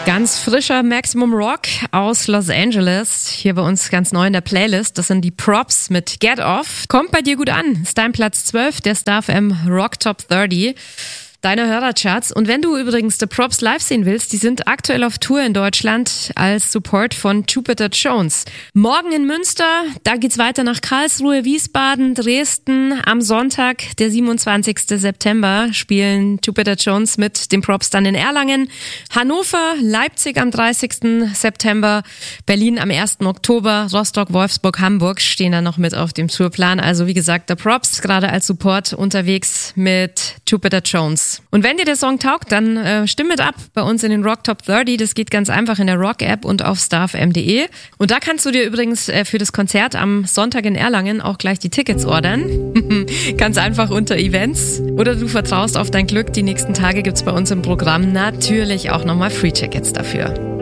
Ganz frischer Maximum Rock aus Los Angeles. Hier bei uns ganz neu in der Playlist. Das sind die Props mit Get Off. Kommt bei dir gut an. Ist dein Platz 12 der Star FM Rock Top 30. Deine Hörercharts. Und wenn du übrigens The Props live sehen willst, die sind aktuell auf Tour in Deutschland als Support von Jupiter Jones. Morgen in Münster, da geht's weiter nach Karlsruhe, Wiesbaden, Dresden. Am Sonntag, der 27. September, spielen Jupiter Jones mit den Props dann in Erlangen. Hannover, Leipzig am 30. September, Berlin am 1. Oktober, Rostock, Wolfsburg, Hamburg stehen da noch mit auf dem Tourplan. Also wie gesagt, The Props gerade als Support unterwegs mit Jupiter Jones. Und wenn dir der Song taugt, dann stimm mit ab bei uns in den Rock Top 30. Das geht ganz einfach in der Rock-App und auf starfm.de. Und da kannst du dir übrigens für das Konzert am Sonntag in Erlangen auch gleich die Tickets ordern. Ganz einfach unter Events. Oder du vertraust auf dein Glück. Die nächsten Tage gibt's bei uns im Programm natürlich auch nochmal Free-Tickets dafür.